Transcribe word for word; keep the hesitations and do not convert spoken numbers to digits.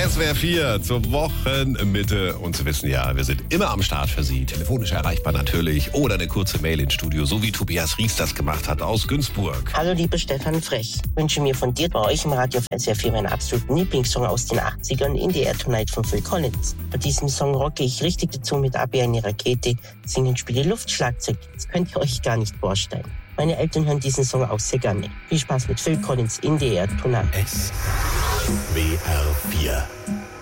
S W R vier zur Wochenmitte. Und Sie wissen ja, wir sind immer am Start für Sie. Telefonisch erreichbar natürlich oder eine kurze Mail ins Studio, so wie Tobias Ries das gemacht hat aus Günzburg. Hallo liebe Stefan Frech. Ich wünsche mir von dir bei euch im Radio S W R vier meinen absoluten Lieblingssong aus den achtzigern, In the Air Tonight von Phil Collins. Bei diesem Song rocke ich richtig dazu mit Ab wie eine Rakete, singen, spiele Luftschlagzeug. Das könnt ihr euch gar nicht vorstellen. Meine Eltern hören diesen Song auch sehr gerne. Viel Spaß mit Phil Collins, In the Air Tonight. S W R vier